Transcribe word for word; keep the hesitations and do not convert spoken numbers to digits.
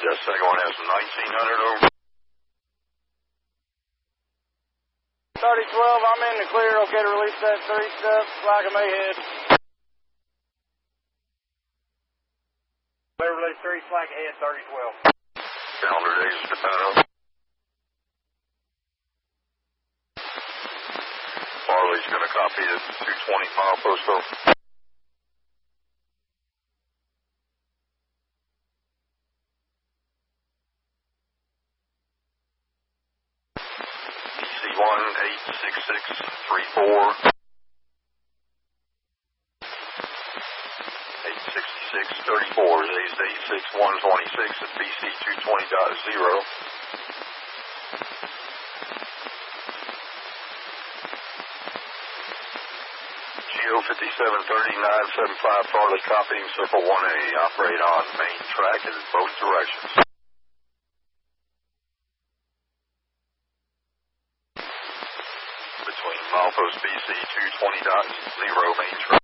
That second one has some nineteen hundred over. thirty twelve, I'm in the clear. Okay to release that three step, flag of Mayhead. Clear release three, flag ahead, thirty twelve. Calendar days is dependent on. Farley's going to copy the two twenty mile post over. D C one eight six six three four. eight sixty-six thirty-four is eight six one twenty-six at B C two twenty dot zero. Geo fifty-seven thirty nine seventy-five Farley copying circle one A. Operate on main track in both directions. Between milepost B C two twenty dot zero main track.